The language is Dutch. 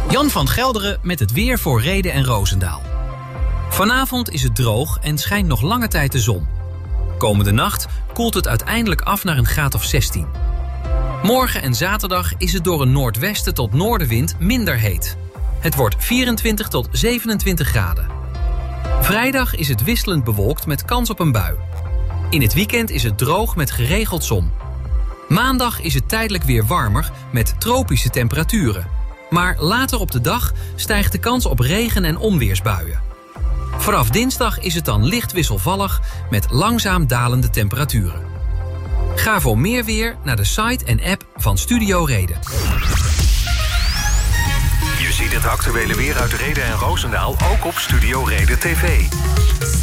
Jan van Gelderen met het weer voor Rheden en Roosendaal. Vanavond is het droog en schijnt nog lange tijd de zon. Komende nacht koelt het uiteindelijk af naar een graad of 16. Morgen en zaterdag is het door een noordwesten tot noordenwind minder heet. Het wordt 24 tot 27 graden. Vrijdag is het wisselend bewolkt met kans op een bui. In het weekend is het droog met geregeld zon. Maandag is het tijdelijk weer warmer met tropische temperaturen. Maar later op de dag stijgt de kans op regen- en onweersbuien. Vanaf dinsdag is het dan licht wisselvallig met langzaam dalende temperaturen. Ga voor meer weer naar de site en app van Studio Reden. Je ziet het actuele weer uit Rheden en Roosendaal ook op Studio Reden TV.